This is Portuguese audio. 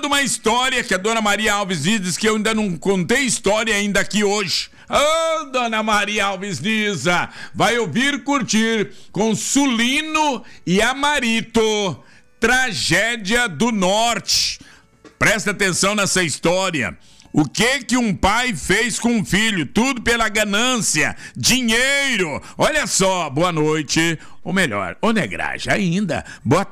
uma história que a dona Maria Alves diz que eu ainda não contei história ainda aqui hoje. Ô, dona Maria Alves Niza, vai ouvir e curtir com Sulino e Amarito, Tragédia do Norte. Presta atenção nessa história. O que um pai fez com um filho? Tudo pela ganância, dinheiro. Olha só, boa noite. Ou melhor, ô negragem, ainda. Boa